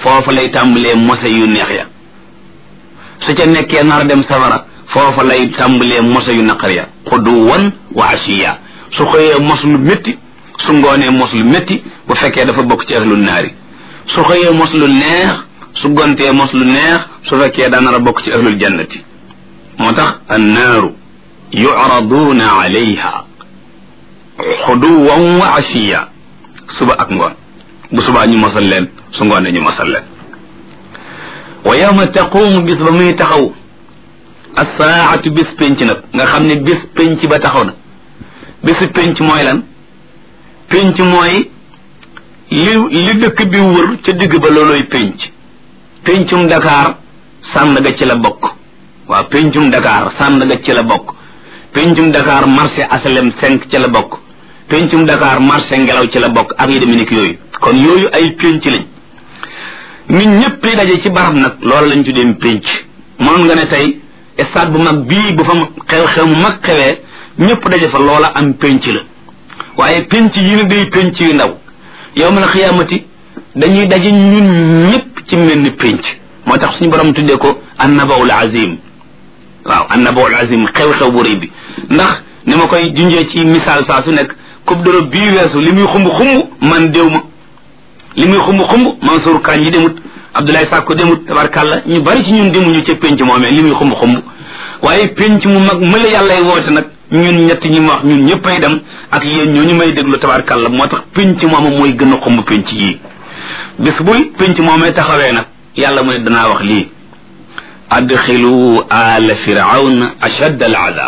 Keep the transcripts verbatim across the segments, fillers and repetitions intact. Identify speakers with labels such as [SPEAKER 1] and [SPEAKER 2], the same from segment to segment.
[SPEAKER 1] foofa lay tàmbalee mose yu neex ya su ca nekkee nar dem safara foofa lay tàmbalee mose yu naqar ya xuduwan wa ashiya su xëyee mos lu métti su ngoonee mos lu métti bu fekkee dafa bokk ci ahlul naari su xëyee mos lu neex su gontee mos lu neex su fekkee daa nar a bokk ci ahlul jannati moo tax annaaru yu'raduuna alayha xuduwan wa ashiya suba ak ngoon bu subaa ñu mosal leen su ngoonee ñu mosal leen wa yawma taqumu bis ba muy taxaw as-saa'atu bis penc nag nga xam ne bis penc ba taxaw na bisu penc mooy lan penc mooy li li dëkk bi wër ca digg ba looloy penc pencum Dakar Sandaga ci la bokk waaw pencum Dakar Sandaga ci la bokk pencum Dakar marché asalem cinq ci la bokk pencum Dakar marché ngelaw ci la bokk ak yi demee ni ki yooyu kon yooyu ay penc lañ nit ñëpp li daje ci barab nag loolu lañ tuddee penc moom nga ne tey stade bu mag bii bu fa xew-xew mu mag xewee ñëpp daje fa loola am penc la waaye penc yi ne day penc yu ndaw yawmal xiyaamati dañuy daje ñun ñëpp ci mel ni penc moo tax suñu borom tuddee ko annabaul azim waaw annabaul azim xew-xew bu rëy bi ndax ni ma koy junjee ci misaal saa su nekk coupe d'Europe bii weesu li muy xumb xumb man déw ma li muy xumb xumb Mansour Kane yi demut Abdoulaye Sakko demut tabarkàlla ñu bari ci ñun demuñu ca penc moomee li muy xumb xumb waaye penc mu mag mëla yàllay woote nag ñun ñett ñi ma wax ñun ñëppay dem ak yéen ñooñu may déglu tabarkàlla moo tax penc mooma mooy gën a xumb penc yii bis buy penc moomee taxawee nag yàlla mu ne danaa wax lii adxilu ala firawna ashadd al azab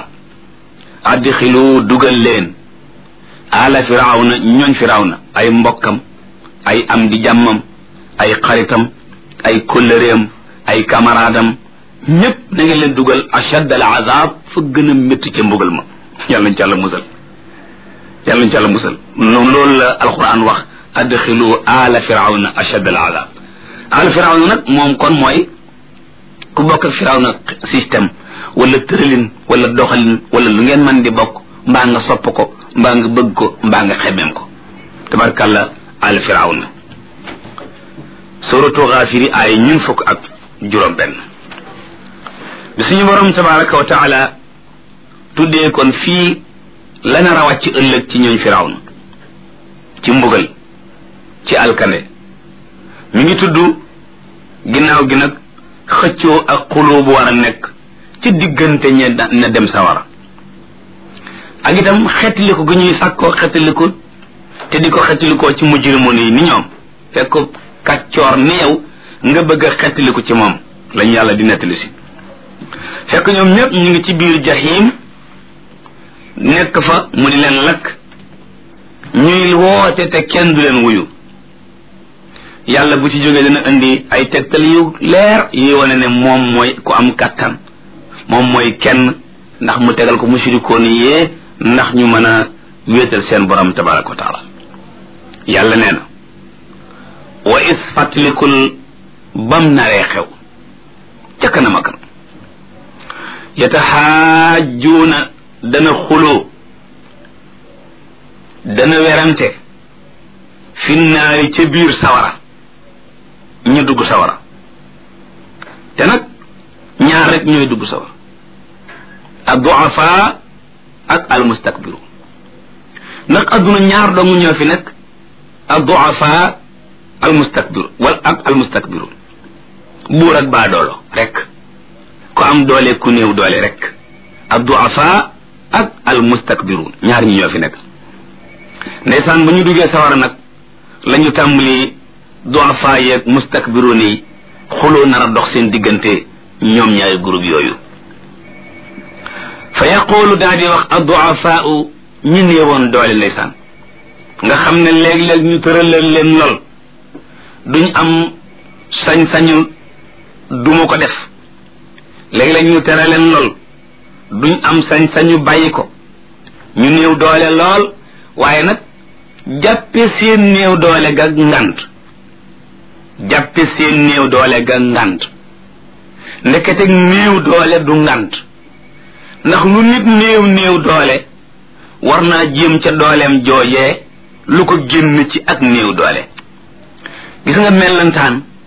[SPEAKER 1] adxilu dugal leen ala firawna ñooñ firawna ay mbokkam ay am di jàmmam ay xaritam ay kóllëreem ay camaraadam ñëpp na ngeen leen dugal ashadd al azab fa gën a métti ca mbugal ma yàlla nañ ci yàlla musal yàlla nañ ci yàlla musal noonu loolu la alquran wax adxilu ala firawna ashadd al azab ala firawna nag moom kon mooy ku bokk ak firawna système wala tëralin wala doxalin wala lu ngeen mën di bokk mbaa nga sopp ko mbaa nga bëgg ko mbaa nga xemeem ko tabarkàlla ala firawna suratu Gaafiri ay ñun fukk ak juróom benn bi suñu borom tabaraka wa taala tuddee kon fii la nar a wàcc ëllëg ci ñooñ firawna ci mbugal ci alkande mi ngi tudd ginnaaw gi nag xëccoo ak xuloo bu war a nekk ci diggante ñe na dem sawara ak itam xettaliku gi ñuy sàkkoo xettaliku te di ko xettalikoo ci mujrimoon yi ni ñoom fekk ko kàccoor ni yow nga bëgg a xettaliku ci moom lañ yàlla di nettali si fekk ñoom ñëpp ñu ngi ci biir jahim nekk fa mu di leen lakk ñuy woote te kenn du leen wuyu yàlla bu ci jógee dina indi ay tegtal yu leer yi wane ne moom mooy ku am kàttan moom mooy kenn ndax mu tegal ko mushrikoon yee ndax ñu mën a wéetal seen borom tabaraka wa taala yàlla nee na wa is fàttalikul bam naree xew ca kanam a kanam yataxaajuuna dana xuloo dana werante fi naari ca biir sawara ñu dugg sawara te nag ñaar rek ñooy dugg sawara ad-du'afa ak al-mustakbiru ndax adduna ñaar dong ñoo fi nekk ad-du'afa al-mustakbiru wal ak al-mustakbiru buur ak baadoolo rek ku am doole ku néew doole rek ad-du'afa ak al-mustakbiru ñaar ñi ñoo fi nekk ndeysaan ba ñu duggee sawara nag la ñu tàmbali du'afa yeeg mustakbiruun yi xuloo nar a dox seen diggante ñoom ñaari groupe yooyu fa yaqulu daal di wax ad-du'afaa'u ñi néewoon doole ndeysaan nga xam ne léeg-léeg ñu tëralal leen lool duñ am sañ-sañu duma ko def léeg-léeg ñu tere leen lool duñ am sañ-sañu bàyyi ko ñu néew doole lool waaye nag jàppe seen néew doole ga ngant jàppe seen néew doole ga ngant ndekete néew doole du ngant ndax lu nit néew néew doole war naa jéem ca dooleem joojee lu ko génn ci ak néew doole gis nga mellantaan